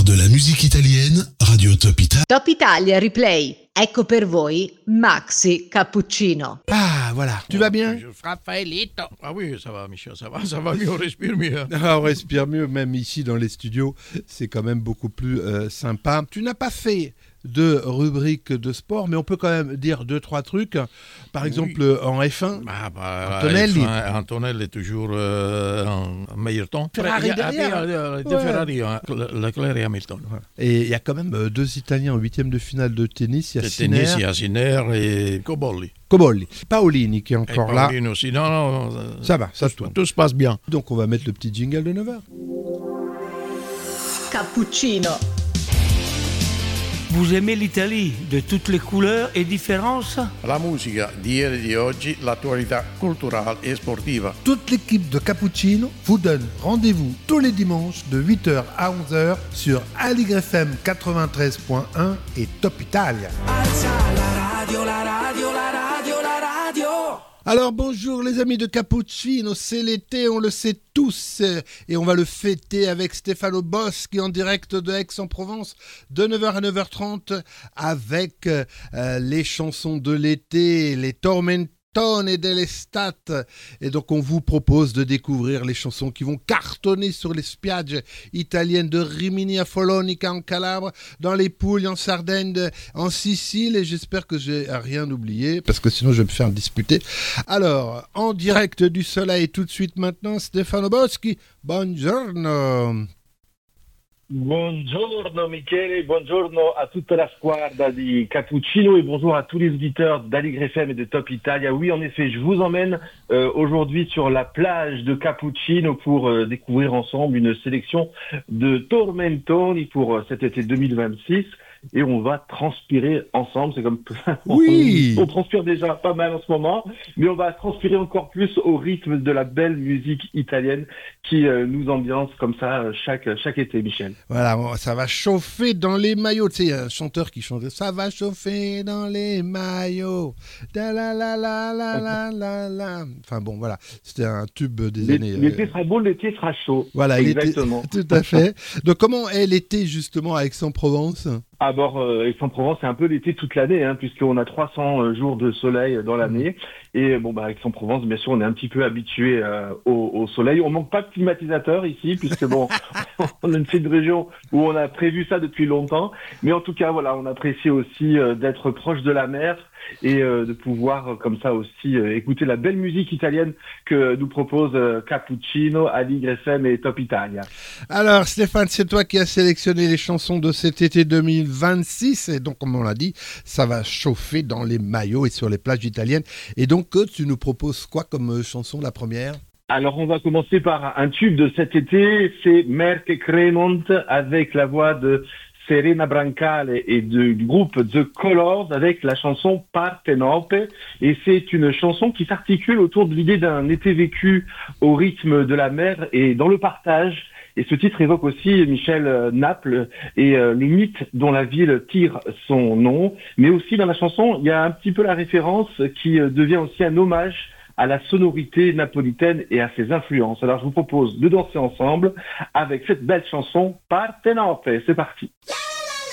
de la musique italienne, Radio Top Italia. Top Italia Replay. Ecco per voi Maxi Cappuccino. Ah, voilà. Tu vas bien? Bonjour, Raffaellito. Ah oui, ça va, Michel, ça va mieux, on respire mieux. Ah, on respire mieux, même ici dans les studios. C'est quand même beaucoup plus sympa. Tu n'as pas fait de rubrique de sport, mais on peut quand même dire 2-3 trucs. Par exemple, en F1, Antonelli. Antonelli est toujours en meilleur temps. Ferrari derrière. Ferrari, Leclerc et Hamilton. Ouais. Et il y a quand même 2 Italiens en 8e de finale de tennis. Il y a Tennis, il y a Sinner et Cobolli. Paolini qui est encore là. Paolini aussi. Non, ça va, ça se tourne. Tout se passe bien. Donc on va mettre le petit jingle de 9h. Cappuccino. Vous aimez l'Italie de toutes les couleurs et différences? La musica di ieri e di oggi, l'attualità culturale e sportiva. Toute l'équipe de Cappuccino vous donne rendez-vous tous les dimanches de 8h à 11h sur Aligre FM 93.1 et Top Italia. Alors bonjour les amis de Cappuccino, c'est l'été, on le sait tous, et on va le fêter avec Stefano Boschi en direct de Aix-en-Provence de 9h à 9h30 avec les chansons de l'été, les Tormentoni dell'estate. Et donc on vous propose de découvrir les chansons qui vont cartonner sur les spiagge italiennes de Rimini à Follonica en Calabre, dans les Pouilles en Sardaigne, en Sicile, et j'espère que j'ai rien oublié parce que sinon je vais me faire disputer. Alors en direct du soleil tout de suite maintenant, Stefano Boschi, buongiorno. Buongiorno Michele, buongiorno à toute la squadra di Cappuccino et bonjour à tous les auditeurs d'Aligre FM et de Top Italia. Oui, en effet, je vous emmène aujourd'hui sur la plage de Cappuccino pour découvrir ensemble une sélection de Tormentoni pour cet été 2026. Et on va transpirer ensemble, c'est comme oui. on transpire déjà pas mal en ce moment, mais on va transpirer encore plus au rythme de la belle musique italienne qui nous ambiance comme ça chaque été, Michel. Voilà, ça va chauffer dans les maillots. Tu sais, un chanteur qui chante « Ça va chauffer dans les maillots ». Da la la la la la la la. Enfin bon, voilà, c'était un tube des années... L'été sera beau, l'été sera chaud. Voilà, exactement. Tout à fait. Donc comment est l'été justement à Aix-en-Provence ? À bord Aix-en-Provence, c'est un peu l'été toute l'année, hein, puisqu'on a 300 jours de soleil dans l'année. Et bon, Aix-en-Provence, bien sûr, on est un petit peu habitué au soleil. On manque pas de climatiseur ici, puisque bon, on a une région où on a prévu ça depuis longtemps. Mais en tout cas, voilà, on apprécie aussi d'être proche de la mer et de pouvoir comme ça aussi écouter la belle musique italienne que nous propose Cappuccino, Aligre FM et Top Italia. Alors Stéphane, c'est toi qui as sélectionné les chansons de cet été 2026 et donc comme on l'a dit, ça va chauffer dans les maillots et sur les plages italiennes. Et donc tu nous proposes quoi comme chanson, la première ? Alors on va commencer par un tube de cet été, c'est Merck Cremont avec la voix de Serena Brancale et du groupe The Colors avec la chanson Partenope. Et c'est une chanson qui s'articule autour de l'idée d'un été vécu au rythme de la mer et dans le partage. Et ce titre évoque aussi, Michel, Naples et le mythe dont la ville tire son nom. Mais aussi dans la chanson, il y a un petit peu la référence qui devient aussi un hommage à la sonorité napolitaine et à ses influences. Alors je vous propose de danser ensemble avec cette belle chanson Partenope. C'est parti.